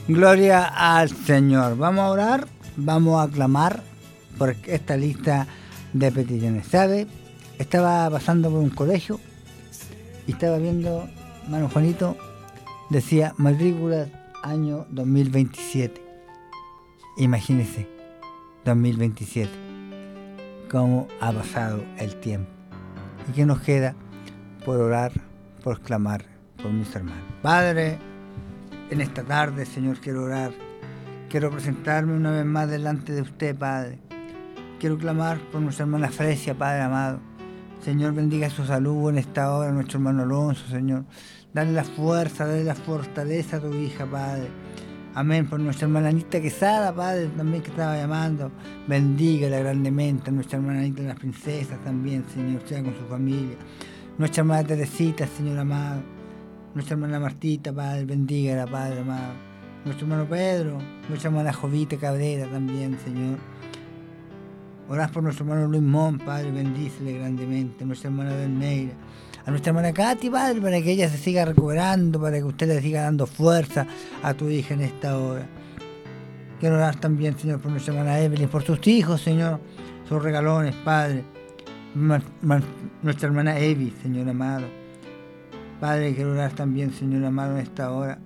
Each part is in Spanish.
Gloria al Señor. Vamos a orar, vamos a clamar por esta lista de peticiones. ¿Sabe? Estaba pasando por un colegio y estaba viendo, hermano Juanito, decía matrícula año 2027. Imagínese, 2027. Cómo ha pasado el tiempo. ¿Y qué nos queda? Por orar, por clamar por mis hermanos. Padre, en esta tarde, Señor, quiero orar. Quiero presentarme una vez más delante de usted, Padre. Quiero clamar por nuestra hermana Fresia, Padre amado. Señor, bendiga su salud en esta hora, nuestro hermano Alonso, Señor. Dale la fuerza, dale la fortaleza a tu hija, Padre. Amén, por nuestra hermana Anita Quesada, Padre, también que estaba llamando. Bendígala grandemente, nuestra hermana Anita las princesas también, Señor, sea con su familia. Nuestra hermana Teresita, Señor amado. Nuestra hermana Martita, Padre, bendígala, Padre amado. Nuestro hermano Pedro, nuestra hermana Jovita Cabrera también, Señor. Orás por nuestro hermano Luis Mon, Padre, bendícele grandemente. Nuestra hermana Delmeira. A nuestra hermana Katy, Padre, para que ella se siga recuperando, para que usted le siga dando fuerza a tu hija en esta hora. Quiero orar también, Señor, por nuestra hermana Evelyn, por sus hijos, Señor, sus regalones, Padre. Nuestra hermana Evi, Señor amado. Padre, quiero orar también, Señor amado, en esta hora.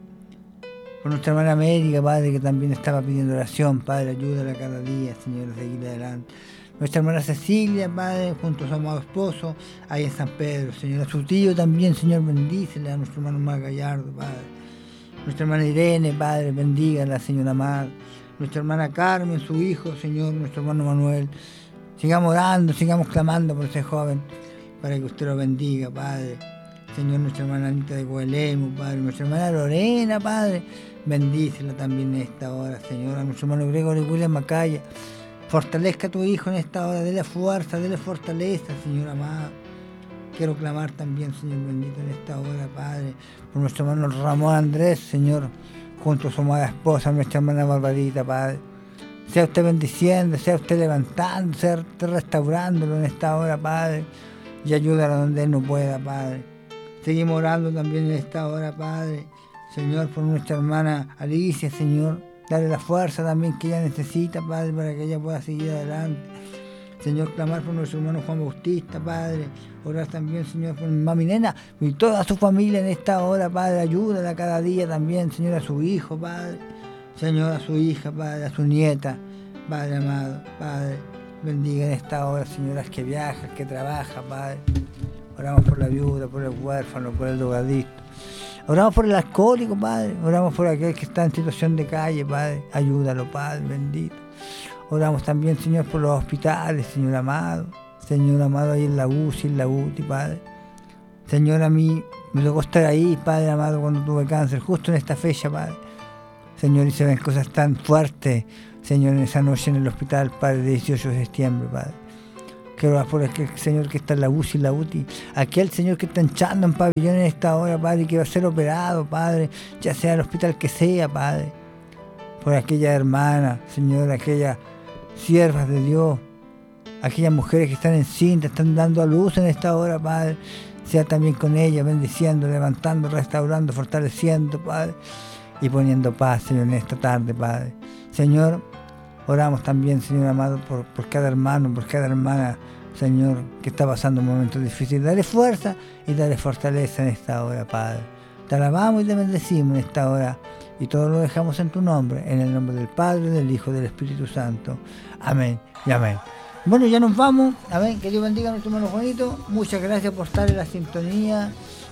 Por nuestra hermana América, Padre, que también estaba pidiendo oración, Padre, ayúdala cada día, Señor, a seguir adelante. Nuestra hermana Cecilia, Padre, junto a su amado esposo, ahí en San Pedro, Señor. A su tío también, Señor, bendícele. A nuestro hermano Mar Gallardo, Padre. Nuestra hermana Irene, Padre, bendígala, Señor amado. Nuestra hermana Carmen, su hijo, Señor, nuestro hermano Manuel. Sigamos orando, sigamos clamando por ese joven, para que usted lo bendiga, Padre. Señor, nuestra hermana Anita de Gualemo, Padre. Nuestra hermana Lorena, Padre, bendícela también en esta hora, Señor. A nuestro hermano Gregory William Macaya. Fortalezca a tu hijo en esta hora, dele fuerza, dele fortaleza, Señor amado. Quiero clamar también, Señor bendito, en esta hora, Padre, por nuestro hermano Ramón Andrés, Señor, junto a su amada esposa, nuestra hermana Barbarita, Padre. Sea usted bendiciendo, sea usted levantando, sea usted restaurándolo en esta hora, Padre, y ayúdalo donde él no pueda, Padre. Seguimos orando también en esta hora, Padre, Señor, por nuestra hermana Alicia, Señor. Dale la fuerza también que ella necesita, Padre, para que ella pueda seguir adelante. Señor, clamar por nuestro hermano Juan Bautista, Padre. Orar también, Señor, por mi mami Nena y toda su familia en esta hora, Padre. Ayúdala cada día también, Señor, a su hijo, Padre. Señor, a su hija, Padre, a su nieta, Padre amado, Padre. Bendiga en esta hora, señoras que viajan, que trabajan, Padre. Oramos por la viuda, por el huérfano, por el drogadicto. Oramos por el alcohólico, Padre. Oramos por aquel que está en situación de calle, Padre. Ayúdalo, Padre, bendito. Oramos también, Señor, por los hospitales, Señor amado. Señor amado, ahí en la UCI, en la UTI, Padre. Señor, a mí me tocó estar ahí, Padre amado, cuando tuve cáncer, justo en esta fecha, Padre. Señor, y se ven cosas tan fuertes, Señor, en esa noche en el hospital, Padre, de 18 de septiembre, Padre. Quiero orar por aquel Señor que está en la UCI, en la UTI, aquel Señor que está hinchando en pabellón en esta hora, Padre, que va a ser operado, Padre, ya sea el hospital que sea, Padre, por aquella hermana, Señor, aquellas siervas de Dios, aquellas mujeres que están encintas, están dando a luz en esta hora, Padre, sea también con ellas, bendiciendo, levantando, restaurando, fortaleciendo, Padre, y poniendo paz, Señor, en esta tarde, Padre. Señor, oramos también, Señor amado, por cada hermano, por cada hermana, Señor, que está pasando un momento difícil. Dale fuerza y dale fortaleza en esta hora, Padre. Te alabamos y te bendecimos en esta hora. Y todo lo dejamos en tu nombre, en el nombre del Padre, del Hijo y del Espíritu Santo. Amén y amén. Bueno, ya nos vamos. Amén. Que Dios bendiga a nuestro hermano Juanito. Muchas gracias por estar en la sintonía.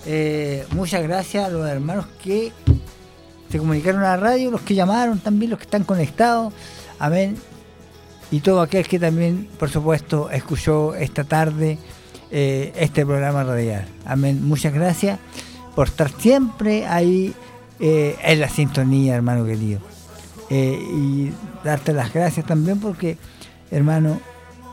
Muchas gracias a los hermanos que se comunicaron a la radio, los que llamaron también, los que están conectados. Amén. Y todo aquel que también, por supuesto, escuchó esta tarde este programa radial. Amén. Muchas gracias por estar siempre ahí en la sintonía, hermano querido. Y darte las gracias también porque, hermano,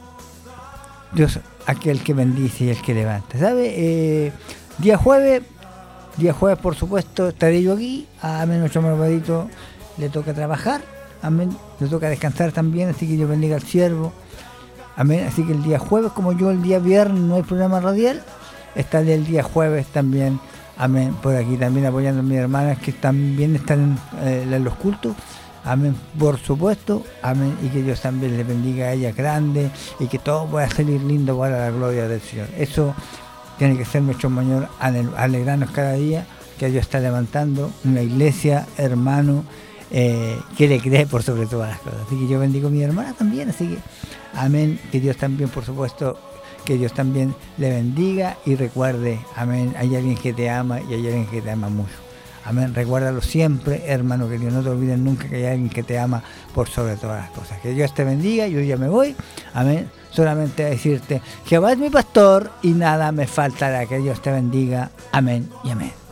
Dios, aquel que bendice y el que levanta. ¿Sabe? Día jueves, por supuesto, estaré yo aquí. Amén. Nuestro hermanito le toca trabajar. Amén. Le toca descansar también, así que Dios bendiga al siervo. Amén. Así que el día jueves, como yo el día viernes no hay programa radial, estaré el día jueves también Amén. Por aquí también apoyando a mis hermanas que también están en los cultos. Amén, por supuesto, amén, y que Dios también le bendiga a ella grande y que todo pueda salir lindo para la gloria del Señor. Eso tiene que ser nuestro mayor alegrarnos cada día, que Dios está levantando una iglesia, hermano, que le cree por sobre todas las cosas. Así que yo bendigo a mi hermana también, así que, amén, que Dios también, por supuesto, que Dios también le bendiga y recuerde, amén, hay alguien que te ama y hay alguien que te ama mucho. Amén, recuérdalo siempre, hermano querido, no te olvides nunca que hay alguien que te ama por sobre todas las cosas. Que Dios te bendiga, yo ya me voy, amén, solamente a decirte, Jehová es mi pastor y nada me faltará. Que Dios te bendiga, amén y amén.